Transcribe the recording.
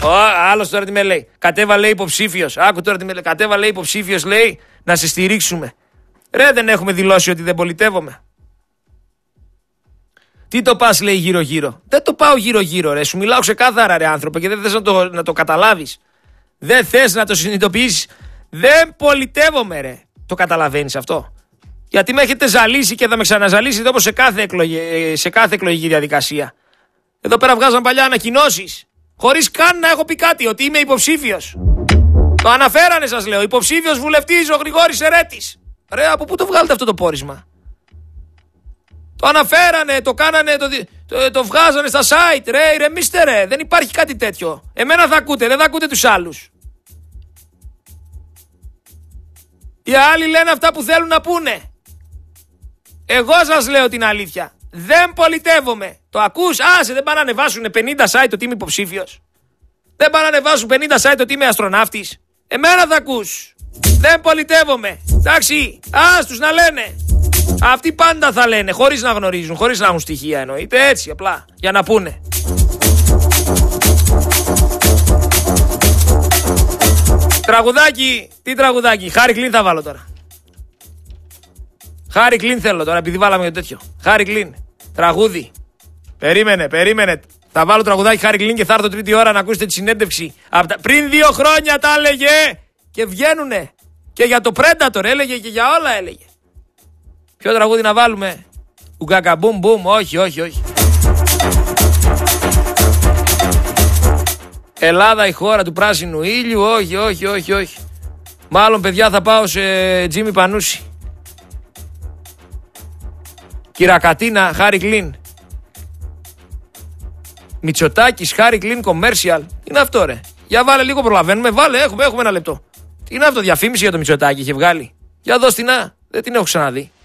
Άλλος τώρα τι με λέει. Κατέβαλε υποψήφιος. Άκου τώρα τι με λέει. Κατέβαλε υποψήφιος, λέει, να σε στηρίξουμε. Ρε, δεν έχουμε δηλώσει ότι δεν πολιτεύομαι. Τι το πας, λέει, γύρω-γύρω. Δεν το πάω γύρω-γύρω, ρε. Σου μιλάω ξεκάθαρα, ρε άνθρωπε, και δεν θες να το καταλάβεις. Δεν θες να το συνειδητοποιήσεις. Δεν πολιτεύομαι, ρε. Το καταλαβαίνεις αυτό? Γιατί με έχετε ζαλίσει και θα με ξαναζαλίσετε όπως σε κάθε εκλογική διαδικασία. Εδώ πέρα βγάζαν παλιά ανακοινώσεις, χωρίς καν να έχω πει κάτι, ότι είμαι υποψήφιος. Το αναφέρανε, σας λέω. Υποψήφιος βουλευτής ο Γρηγόρης Ερέτης. Ρε, από πού το βγάλετε αυτό το πόρισμα? Το αναφέρανε, το κάνανε, το βγάζανε στα site. Ρε, ηρεμήστε, ρε. Δεν υπάρχει κάτι τέτοιο. Εμένα θα ακούτε, δεν θα ακούτε τους άλλους. Οι άλλοι λένε αυτά που θέλουν να πούνε. Εγώ σας λέω την αλήθεια. Δεν πολιτεύομαι. Το ακούς? Άσε, δεν πάνε να ανεβάσουν 50 site ότι είμαι υποψήφιος. Δεν πάνε να ανεβάσουν 50 site ότι είμαι αστροναύτης. Εμένα θα ακούς. Δεν πολιτεύομαι. Εντάξει, άστους να λένε. Αυτοί πάντα θα λένε, χωρίς να γνωρίζουν, χωρίς να έχουν στοιχεία, εννοείται, έτσι απλά, για να πούνε. Τραγουδάκι, τι τραγουδάκι? Χάρη Κλίν θα βάλω τώρα. Χάρη Κλίν θέλω τώρα, επειδή βάλαμε το τέτοιο. Χάρη Κλίν, τραγούδι. Περίμενε. Θα βάλω τραγουδάκι Χάρη Κλίν και θα έρθω τρίτη ώρα να ακούσετε τη συνέντευξη. Πριν 2 χρόνια τα έλεγε και βγαίνουνε. Και για το Predator έλεγε και για όλα έλεγε. Ποιο τραγούδι να βάλουμε? Ουγκακαμπούμ μπουμ, όχι. Ελλάδα η χώρα του πράσινου ήλιου, όχι. Μάλλον, παιδιά, θα πάω σε Τζίμι Πανούση. Κυρακατίνα, Χάρη Κλίν. Μητσοτάκης, Χάρη Κλίν, commercial. Τι είναι αυτό, ρε? Για βάλε λίγο, προλαβαίνουμε. Βάλε, έχουμε 1 λεπτό. Τι είναι αυτό, διαφήμιση για το Μητσοτάκη είχε βγάλει? Για δώσ' την, δεν την έχω ξαναδεί.